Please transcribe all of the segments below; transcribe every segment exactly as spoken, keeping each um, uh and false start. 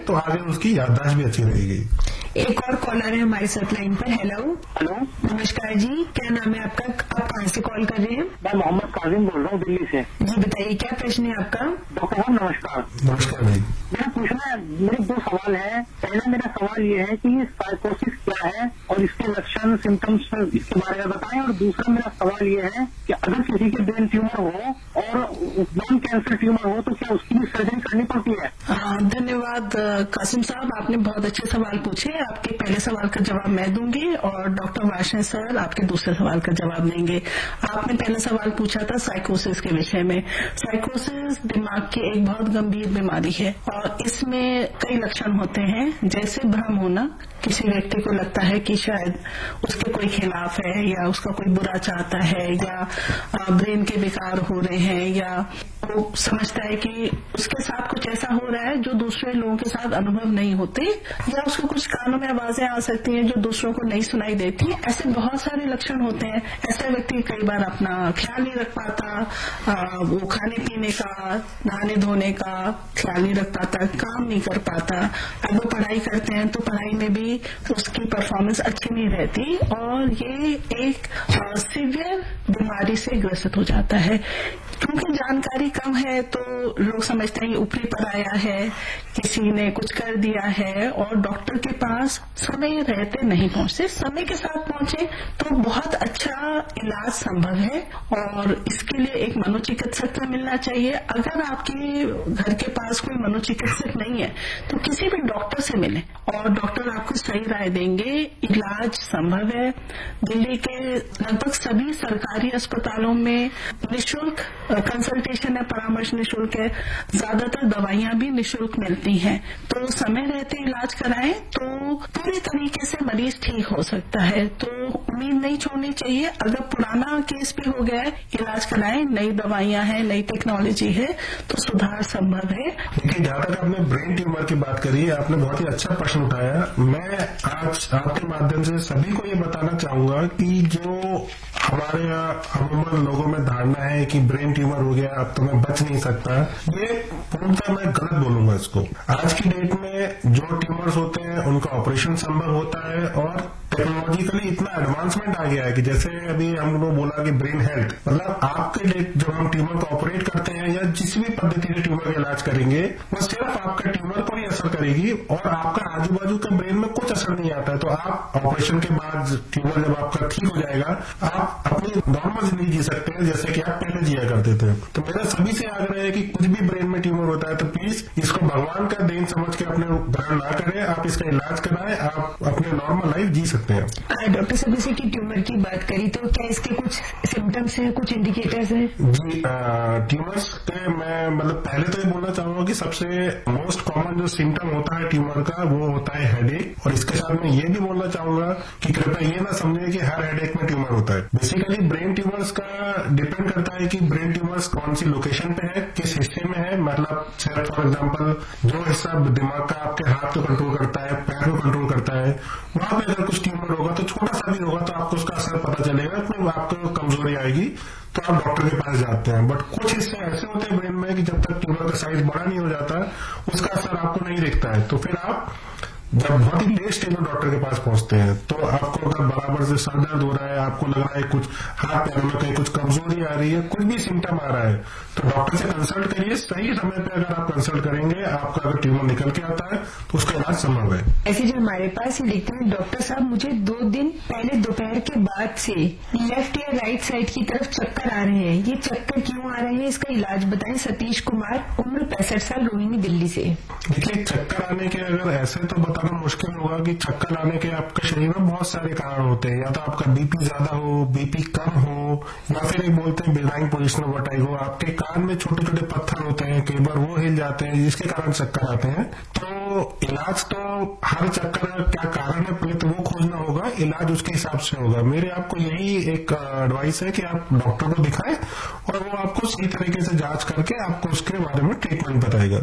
तो आगे उसकी याददाश्त भी अच्छी रहेगी। एक और कॉलर है हमारी साथ लाइन पर। हेलो हेलो, नमस्कार जी, क्या नाम है आपका? आप कहाँ से कॉल कर रहे हैं? मैं मोहम्मद काजिम बोल रहा हूँ दिल्ली से। जी बताइए, क्या प्रश्न है आपका? डॉक्टर साहब नमस्कार। नमस्कार भाई। मेरा पूछना है, मेरे दो सवाल है। पहला मेरा सवाल ये है कि साइकोसिस क्या है और इसके लक्षण सिम्टम्स इसके बारे में बताएं। और दूसरा मेरा सवाल ये है कि अगर किसी के ब्रेन ट्यूमर हो और ब्रेन कैंसर ट्यूमर हो तो क्या उसकी भी सर्जरी करनी पड़ती है? धन्यवाद कासिम साहब, आपने बहुत अच्छे सवाल पूछे। आपके पहले सवाल का जवाब मैं दूंगी और डॉक्टर वाशने सर आपके दूसरे सवाल का जवाब देंगे। आपने पहला सवाल पूछा था साइकोसिस के विषय में। साइकोसिस दिमाग की एक बहुत गंभीर बीमारी है और इसमें कई लक्षण होते हैं, जैसे भ्रम होना, किसी व्यक्ति को लगता है कि शायद उसके कोई खिलाफ है या उसका कोई बुरा चाहता है या ब्रेन के विकार हो रहे हैं या वो समझता है कि उसके साथ कुछ ऐसा हो रहा है जो दूसरे लोगों के साथ अनुभव नहीं होते, या उसको कुछ कानों में आवाजें आ सकती हैं जो दूसरों को नहीं सुनाई देती। ऐसे बहुत सारे लक्षण होते हैं। ऐसा व्यक्ति कई बार अपना ख्याल नहीं रख पाता, आ, वो खाने पीने का, नहाने धोने का ख्याल नहीं रख पाता, काम नहीं कर पाता। अगर वो पढ़ाई करते हैं तो पढ़ाई में भी उसकी परफॉर्मेंस अच्छी नहीं रहती और ये एक सीवियर बीमारी से ग्रसित हो जाता है। क्योंकि जानकारी कम है तो लोग समझते हैं ये ऊपरी पर आया है, किसी ने कुछ कर दिया है, और डॉक्टर के पास समय रहते नहीं पहुंचते। समय के साथ पहुंचे तो बहुत अच्छा इलाज संभव है और इसके लिए एक मनोचिकित्सक से मिलना चाहिए। अगर आपके घर के पास कोई मनोचिकित्सक नहीं है तो किसी भी डॉक्टर से मिलें और डॉक्टर आपको सही राय देंगे। इलाज संभव है। दिल्ली के लगभग सभी सरकारी अस्पतालों में निःशुल्क कंसल्टेशन है, परामर्श निःशुल्क है। ज्यादातर दवाइयां भी निःशुल्क मिलती हैं। तो समय रहते इलाज कराएं तो पूरी तरीके से मरीज ठीक हो सकता है। तो उम्मीद नहीं छोड़नी चाहिए। अगर पुराना केस भी हो गया है, इलाज कराएं। नई दवाइयां हैं, नई टेक्नोलॉजी है तो सुधार संभव है। देखिए, जहां तक आपने ब्रेन ट्यूमर की बात करी है, आपने बहुत ही अच्छा प्रश्न उठाया। मैं आज आपके माध्यम से सभी को ये बताना चाहूंगा कि जो हमारे यहाँ अमूमन लोगों में धारणा है कि ब्रेन ट्यूमर हो गया अब तो मैं बच नहीं सकता, ये पूर्णतः मैं गलत बोलूंगा इसको। आज की डेट में जो ट्यूमर्स होते हैं उनका ऑपरेशन संभव होता है और टेक्नोलॉजिकली इतना एडवांसमेंट आ गया है कि जैसे अभी हमने बोला कि ब्रेन हेल्थ, मतलब आपके डेट जब हम ट्यूमर को ऑपरेट करते हैं या जिस भी पद्धति से ट्यूमर का इलाज करेंगे वो सिर्फ आपका ट्यूमर को ही असर करेगी और आपका आजू बाजू के ब्रेन में कुछ असर नहीं आता है। तो आप ऑपरेशन के बाद ट्यूमर जब आपका ठीक हो जाएगा, आप अपनी नॉर्मल जिंदगी जी सकते हैं जैसे कि आप पहले जिया करते थे। तो मेरा सभी से आग्रह है कि कुछ भी ब्रेन में ट्यूमर होता है तो प्लीज इसको भगवान का देन समझ के अपने ग्रहण ना करें। आप इसका इलाज कराएं, आप अपने नॉर्मल लाइफ जी सकते हैं। डॉक्टर साहब, जैसे कि ट्यूमर की बात करी तो क्या इसके कुछ सिम्टम्स हैं, कुछ इंडिकेटर्स हैं? जी, ट्यूमर्स के मैं मतलब पहले तो ये बोलना चाहूंगा कि सबसे मोस्ट कॉमन जो सिम्टम होता है ट्यूमर का वो होता है हेडेक। और इसके साथ मैं ये भी बोलना चाहूंगा कि कृपया ये ना समझें कि हर हेडेक में ट्यूमर होता है। बेसिकली ब्रेन ट्यूमर्स का डिपेंड करता है कि ब्रेन ट्यूमर्स कौन सी लोकेशन पे है, किस हिस्से में है। मतलब फॉर एग्जाम्पल जो हिस्सा दिमाग का आपके हाथ को कंट्रोल करता है, पैर को कंट्रोल करता है, वहां पे अगर कुछ ट्यूमर होगा तो छोटा सा भी होगा तो आपको उसका असर पता चलेगा, तो आपको कमजोरी आएगी तो आप डॉक्टर के पास जाते हैं। बट कुछ हिस्से ऐसे होते हैं ब्रेन में कि जब तक ट्यूमर का साइज बड़ा नहीं हो जाता उसका असर आपको नहीं दिखता है। तो फिर आप जब बहुत ही लेट स्टेज में डॉक्टर के पास पहुंचते हैं तो आपको अगर बराबर से सर दर्द हो रहा है, आपको लग रहा है कुछ हाथ पैरों में कहीं कुछ कमजोरी आ रही है, कुछ भी सिम्टम आ रहा है, तो डॉक्टर से कंसल्ट करिए। सही समय पे अगर आप कंसल्ट करेंगे, आपका अगर ट्यूमर निकल के आता है तो उसका इलाज संभव है। ऐसे जो हमारे पास ही लिखते हैं, डॉक्टर साहब मुझे दो दिन पहले दोपहर के बाद से लेफ्ट या राइट साइड की तरफ चक्कर आ रहे हैं, ये चक्कर क्यों आ रहे हैं, इसका इलाज बताएं। सतीश कुमार, उम्र पैंसठ साल, रोहिणी, दिल्ली से। देखिए, चक्कर आने के अगर ऐसे तो बताना मुश्किल होगा कि चक्कर आने के आपके शरीर में बहुत सारे कारण होते हैं। या तो आपका बीपी ज्यादा हो, बीपी कम हो, या फिर एक बोलते हैं बेलाइन पोजिशन ऑफ वर्टाइगो, आपके कान में छोटे छोटे पत्थर होते हैं, कई बार वो हिल जाते हैं जिसके कारण चक्कर आते हैं। तो इलाज तो हर चक्कर का क्या कारण है पहले तो वो खोजना होगा, इलाज उसके हिसाब से होगा। मेरे आपको यही एक एडवाइस है कि आप डॉक्टर को दिखाएं और वो आपको सही तरीके से जांच करके आपको उसके बारे में ट्रीटमेंट बताएगा।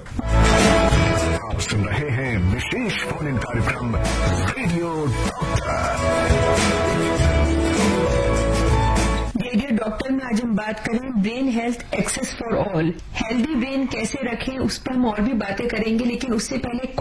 आप सुन रहे हैं विशेष फोन इन कार्यक्रम रेडियो डॉक्टर। रेडियो डॉक्टर में आज हम बात करें brain health access for all. Healthy brain कैसे रखें उस पर हम और भी बातें करेंगे, लेकिन उससे पहले